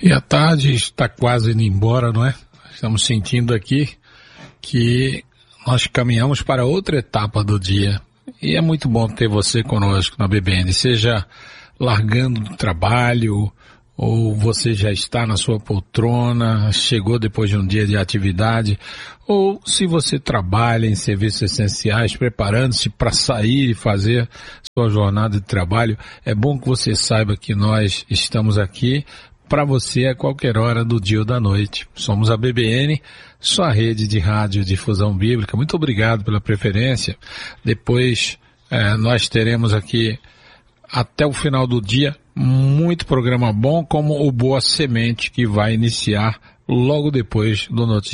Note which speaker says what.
Speaker 1: E a tarde está quase indo embora, não é? Estamos sentindo aqui que nós caminhamos para outra etapa do dia. E é muito bom ter você conosco na BBN, seja largando do trabalho, ou você já está na sua poltrona, chegou depois de um dia de atividade, ou se você trabalha em serviços essenciais, preparando-se para sair e fazer sua jornada de trabalho, é bom que você saiba que nós estamos aqui para você a qualquer hora do dia ou da noite. Somos a BBN, sua rede de rádio difusão bíblica. Muito obrigado pela preferência. Depois nós teremos aqui até o final do dia muito programa bom, como o Boa Semente, que vai iniciar logo depois do noticiário.